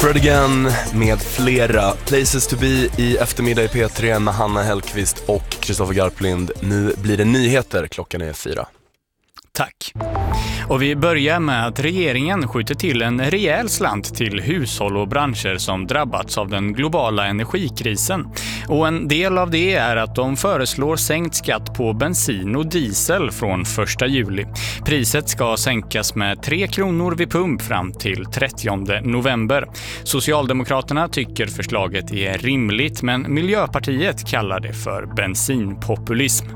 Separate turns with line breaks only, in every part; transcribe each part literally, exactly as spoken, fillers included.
Fred Again med flera. Places to be i eftermiddag i P tre med Hanna Hellqvist och Kristoffer Garplind. Nu blir det nyheter, klockan är fyra.
Tack. Och vi börjar med att regeringen skjuter till en rejäl slant till hushåll och branscher som drabbats av den globala energikrisen. Och en del av det är att de föreslår sänkt skatt på bensin och diesel från första juli. Priset ska sänkas med tre kronor vid pump fram till trettionde november. Socialdemokraterna tycker förslaget är rimligt, men Miljöpartiet kallar det för bensinpopulism.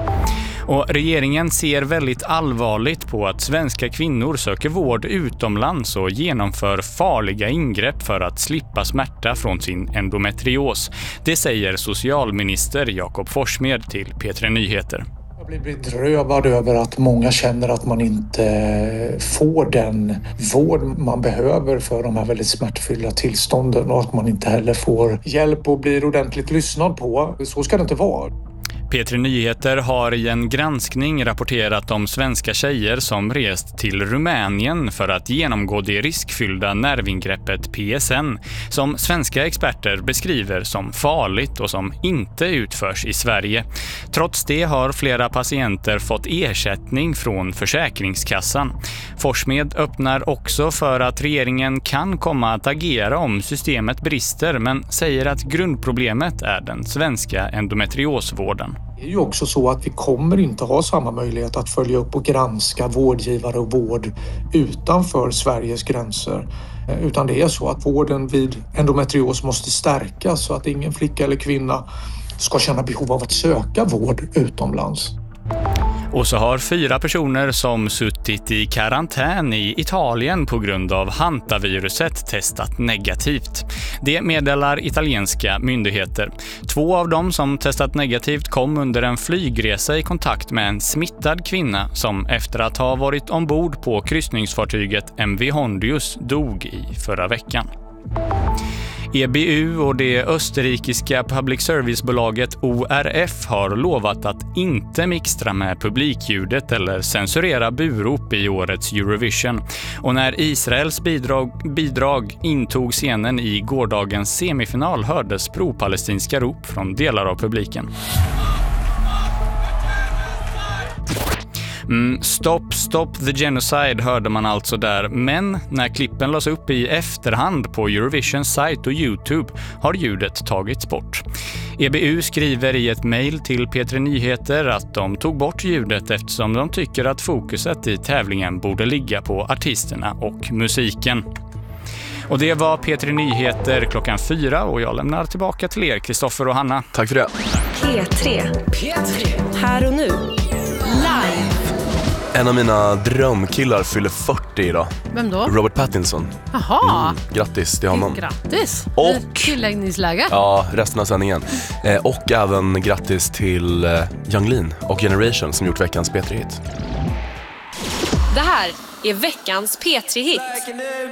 Och regeringen ser väldigt allvarligt på att svenska kvinnor söker vård utomlands och genomför farliga ingrepp för att slippa smärta från sin endometrios. Det säger socialminister Jakob Forssmed till P tre Nyheter.
Jag blir bedrövad över att många känner att man inte får den vård man behöver för de här väldigt smärtfyllda tillstånden och att man inte heller får hjälp och blir ordentligt lyssnad på. Så ska det inte vara.
P tre Nyheter har i en granskning rapporterat om svenska tjejer som rest till Rumänien för att genomgå det riskfyllda nervingreppet P S N, som svenska experter beskriver som farligt och som inte utförs i Sverige. Trots det har flera patienter fått ersättning från Försäkringskassan. Forssmed öppnar också för att regeringen kan komma att agera om systemet brister, men säger att grundproblemet är den svenska endometriosvården.
Det är ju också så att vi kommer inte ha samma möjlighet att följa upp och granska vårdgivare och vård utanför Sveriges gränser. Utan det är så att vården vid endometrios måste stärkas så att ingen flicka eller kvinna ska känna behov av att söka vård utomlands.
Och så har fyra personer som suttit i karantän i Italien på grund av hantaviruset testat negativt. Det meddelar italienska myndigheter. Två av dem som testat negativt kom under en flygresa i kontakt med en smittad kvinna som efter att ha varit ombord på kryssningsfartyget M V Hondius dog i förra veckan. E B U och det österrikiska public service-bolaget O R F har lovat att inte mixtra med publikljudet eller censurera burop i årets Eurovision. Och när Israels bidrag, bidrag intog scenen i gårdagens semifinal hördes pro-palestinska rop från delar av publiken. Mm, stop, stop the genocide hörde man alltså där, men när klippen lades upp i efterhand på Eurovisions sajt och YouTube har ljudet tagits bort. E B U skriver i ett mejl till P tre Nyheter att de tog bort ljudet eftersom de tycker att fokuset i tävlingen borde ligga på artisterna och musiken. Och det var P tre Nyheter klockan fyra och jag lämnar tillbaka till er, Kristoffer och Hanna.
Tack för det.
P tre. P tre. Här och nu. Live.
En av mina drömkillar fyller fyrtio idag.
Vem då?
Robert Pattinson.
Jaha.
Mm, grattis till honom.
Grattis.
Och
tilläggningsläge.
Ja, resten av sändningen. Eh, och även grattis till eh, Yung Lean och Generation som gjort veckans P tre-hit.
Det här är veckans P tre-hit.